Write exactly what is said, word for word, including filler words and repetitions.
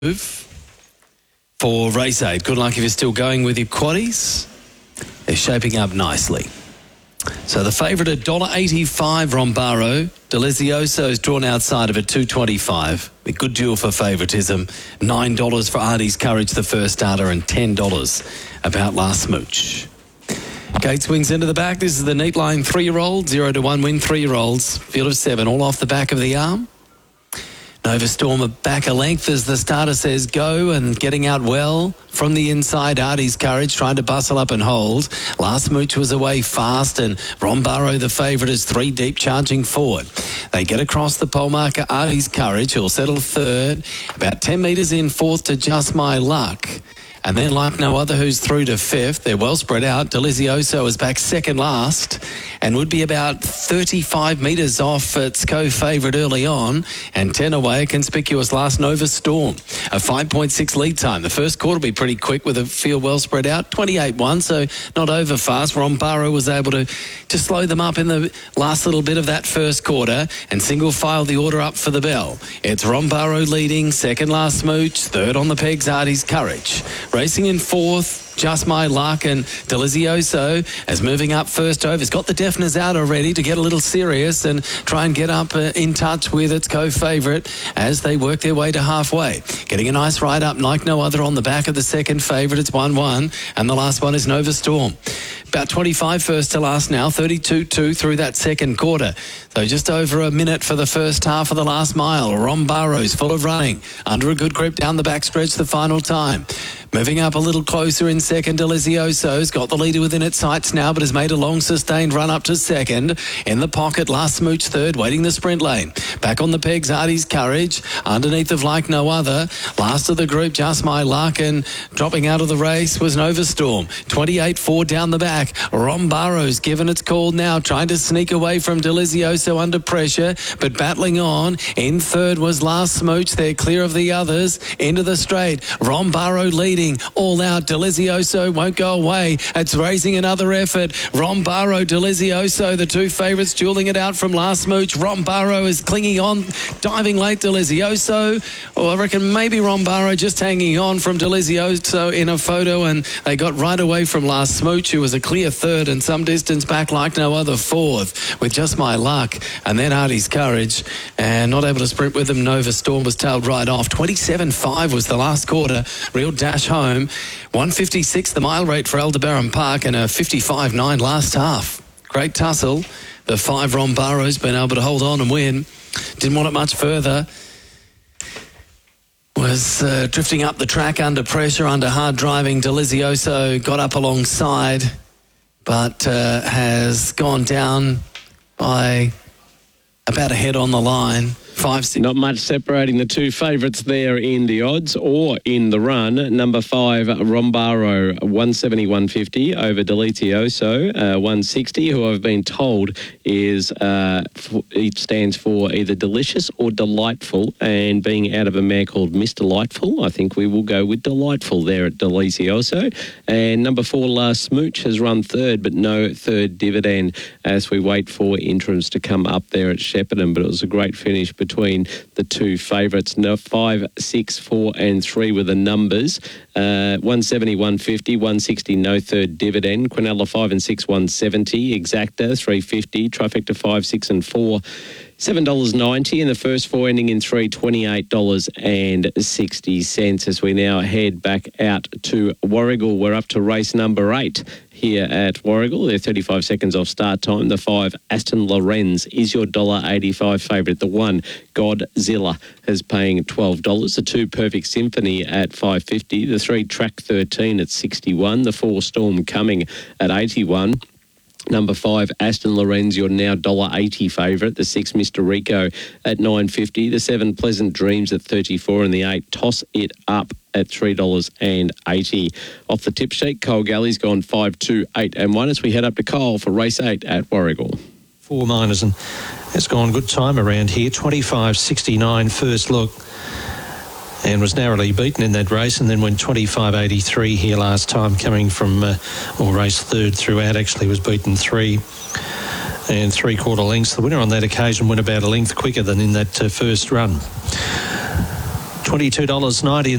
for race eight. Good luck if you're still going with your quaddies. They're shaping up nicely. So the favourite at one dollar eighty-five, Rombaro. Delizioso is drawn outside of at two twenty-five. A good duel for favouritism. nine dollars for Artie's Courage, the first starter, and ten dollars about Last Smooch. Gate swings into the back. This is the neat line three-year-old. Zero to one win three-year-olds. Field of seven, all off the back of the arm. Nova Storm back a length as the starter says go, and getting out well from the inside. Artie's Courage trying to bustle up and hold. Last Smooch was away fast, and Rombaro, the favourite, is three deep charging forward. They get across the pole marker. Artie's Courage, who'll settle third. About ten metres in fourth to Just My Luck. And then Like No Other, who's through to fifth. They're well spread out. Delizioso is back second last and would be about thirty-five metres off its co-favourite early on. And ten away, a conspicuous last, Nova Storm. A five point six lead time. The first quarter will be pretty quick with a field well spread out. twenty-eight one, so not over fast. Rombaro was able to, to slow them up in the last little bit of that first quarter and single file the order up for the bell. It's Rombaro leading, second Last Smooch, third on the pegs, Artie's Courage. Racing in fourth, Just My Luck, and Delizioso as moving up first over. It's got the deafeners out already to get a little serious and try and get up uh, in touch with its co-favourite as they work their way to halfway. Getting a nice ride up Like No Other on the back of the second favourite. It's one one, and the last one is Nova Storm. About twenty-five first to last now, thirty-two two through that second quarter. So just over a minute for the first half of the last mile. Rombaro's full of running. Under a good grip down the backstretch the final time. Moving up a little closer in second, Delizioso's got the leader within its sights now, but has made a long sustained run up to second. In the pocket, Last Smooch third, waiting the sprint lane. Back on the pegs, Artie's Courage. Underneath of Like No Other. Last of the group, Just My Luck, and dropping out of the race was Nova Storm. twenty-eight four down the back. Rombaro's given its call now, trying to sneak away from Delizioso under pressure, but battling on. In third was Last Smooch. They're clear of the others. Into the straight. Rombaro leading. All out. Delizioso won't go away. It's raising another effort. Rombaro, Delizioso, the two favourites dueling it out from Last Smooch. Rombaro is clinging on, diving late. Delizioso, or I reckon maybe Rombaro just hanging on from Delizioso in a photo, and they got right away from Last Smooch, who was a clear third and some distance back Like No Other fourth, with Just My Luck, and then Artie's Courage, and not able to sprint with them. Nova Storm was tailed right off. twenty-seven five was the last quarter. Real dash home. one fifty-six the mile rate for Aldebaran Park, and a fifty-five nine last half. Great tussle. The five Rombaro's been able to hold on and win. Didn't want it much further. Was uh, drifting up the track under pressure, under hard driving. Delizioso got up alongside, but uh, has gone down by about a head on the line. Five, six. Not much separating the two favourites there in the odds or in the run. Number five, Rombaro, one seventy, one fifty over Delizioso, uh, one sixty, who I've been told is uh, f- it stands for either delicious or delightful, and being out of a mare called Miss Delightful, I think we will go with delightful there at Delizioso. And number four, Last Smooch, has run third, but no third dividend as we wait for interims to come up there at Shepparton. But it was a great finish between the two favourites. No, five, six, four and three were the numbers. Uh, one seventy, one fifty, one sixty, no third dividend. Quinella five and six, one seventy. Exacta three fifty. Trifecta five, six and four, seven dollars ninety. And the first four ending in three, twenty-eight dollars sixty. As we now head back out to Warragul. We're up to race number eight here at Warragul. They're thirty-five seconds off start time. The five, Aston Lorenz, is your one dollar eighty-five favourite. The one, Godzilla, is paying twelve dollars. The two, Perfect Symphony, at five fifty. The three, Track thirteen, at sixty-one. The four, Storm Coming, at eighty-one. Number five, Aston Lorenz, your now one dollar eighty favourite. The six, Mister Rico, at nine fifty. The seven, Pleasant Dreams, at thirty-four. And the eight, Toss It Up, at three dollars eighty. Off the tip sheet, Cole Galley's gone five, two, eight and one as we head up to Cole for race eight at Warragul. Four minors, and it's gone good time around here. twenty-five sixty-nine first look, and was narrowly beaten in that race, and then went twenty-five eighty-three here last time, coming from, uh, or race third throughout, actually was beaten three and three-quarter lengths. The winner on that occasion went about a length quicker than in that uh, first run. twenty-two dollars ninety